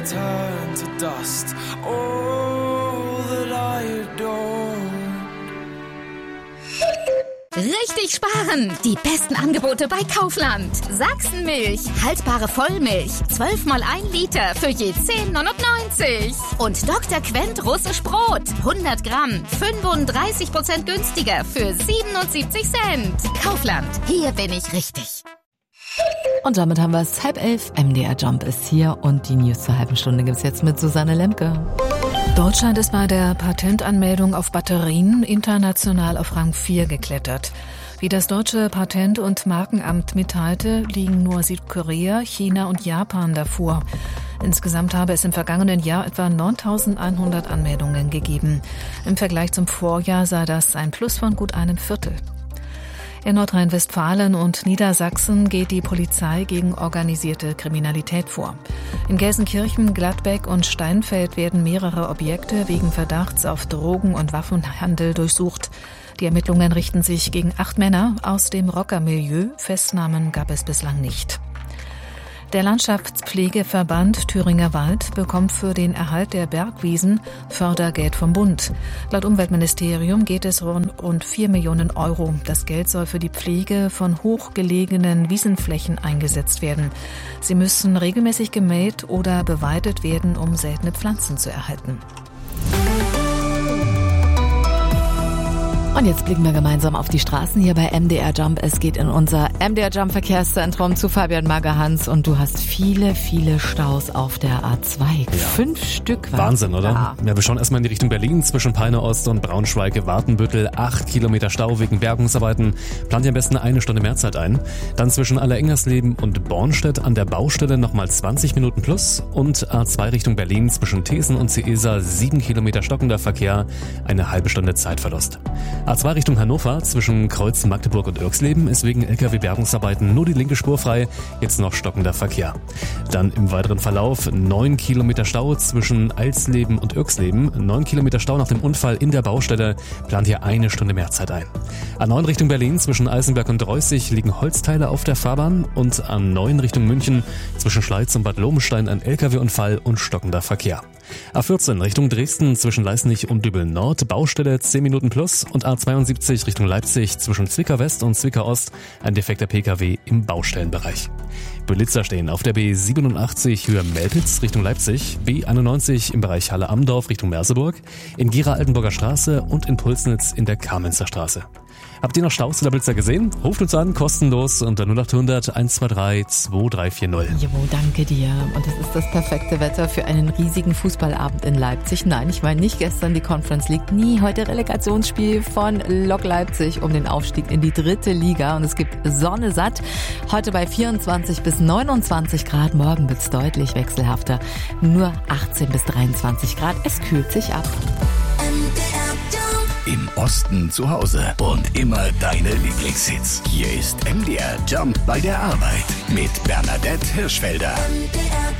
turn to dust. All that I adore. Richtig sparen! Die besten Angebote bei Kaufland. Sachsenmilch, haltbare Vollmilch, 12 mal 1 Liter für je 10,99. Und Dr. Quent russisch Brot, 100 Gramm, 35% günstiger für 77 Cent. Kaufland, hier bin ich richtig. Und damit haben wir es 10:30. MDR Jump ist hier und die News zur halben Stunde gibt's jetzt mit Susanne Lemke. Deutschland ist bei der Patentanmeldung auf Batterien international auf Rang 4 geklettert. Wie das deutsche Patent- und Markenamt mitteilte, liegen nur Südkorea, China und Japan davor. Insgesamt habe es im vergangenen Jahr etwa 9.100 Anmeldungen gegeben. Im Vergleich zum Vorjahr sei das ein Plus von gut einem Viertel. In Nordrhein-Westfalen und Niedersachsen geht die Polizei gegen organisierte Kriminalität vor. In Gelsenkirchen, Gladbeck und Steinfeld werden mehrere Objekte wegen Verdachts auf Drogen- und Waffenhandel durchsucht. Die Ermittlungen richten sich gegen 8 Männer aus dem Rockermilieu. Festnahmen gab es bislang nicht. Der Landschaftspflegeverband Thüringer Wald bekommt für den Erhalt der Bergwiesen Fördergeld vom Bund. Laut Umweltministerium geht es rund 4 Millionen Euro. Das Geld soll für die Pflege von hochgelegenen Wiesenflächen eingesetzt werden. Sie müssen regelmäßig gemäht oder beweidet werden, um seltene Pflanzen zu erhalten. Und jetzt blicken wir gemeinsam auf die Straßen hier bei MDR Jump. Es geht in unser MDR Jump Verkehrszentrum zu Fabian Magerhans und du hast viele, viele Staus auf der A2. Ja. 5 Stück. Wahnsinn, oder? Ja, wir schauen erstmal in die Richtung Berlin zwischen Peine Ost und Braunschweig-Wartenbüttel. 8 Kilometer Stau wegen Bergungsarbeiten. Plant ihr am besten 1 Stunde mehr Zeit ein. Dann zwischen Allerengersleben und Bornstedt an der Baustelle nochmal 20 Minuten plus. Und A2 Richtung Berlin zwischen Thesen und Ciesa 7 Kilometer stockender Verkehr. Eine halbe Stunde Zeitverlust. A2 Richtung Hannover zwischen Kreuz Magdeburg und Irksleben ist wegen LKW-Bergungsarbeiten nur die linke Spur frei, jetzt noch stockender Verkehr. Dann im weiteren Verlauf 9 Kilometer Stau zwischen Alsleben und Irksleben, 9 Kilometer Stau nach dem Unfall in der Baustelle, plant hier 1 Stunde mehr Zeit ein. A9 Richtung Berlin zwischen Eisenberg und Reußig liegen Holzteile auf der Fahrbahn und A9 Richtung München zwischen Schleiz und Bad Lobenstein ein LKW-Unfall und stockender Verkehr. A14 Richtung Dresden zwischen Leisnig und Dübel Nord, Baustelle 10 Minuten plus und A72 Richtung Leipzig zwischen Zwickau West und Zwickau Ost ein defekter PKW im Baustellenbereich. Blitzer stehen auf der B87 Höhe Melpitz Richtung Leipzig, B91 im Bereich Halle-Amdorf Richtung Merseburg, in Gera-Altenburger Straße und in Pulsnitz in der Kamenzer Straße. Habt ihr noch Staus oder Blitzer gesehen? Ruft uns an, kostenlos unter 0800 123 2340. Jo, danke dir. Und es ist das perfekte Wetter für einen riesigen Fußballabend in Leipzig. Nein, ich meine nicht gestern die Conference League, nie heute Relegationsspiel von Lok Leipzig um den Aufstieg in die 3. Liga. Und es gibt Sonne satt. Heute bei 24 bis 29 Grad. Morgen wird's deutlich wechselhafter. Nur 18 bis 23 Grad. Es kühlt sich ab. Im Osten zu Hause und immer deine Lieblingshits. Hier ist MDR Jump bei der Arbeit mit Bernadette Hirschfelder.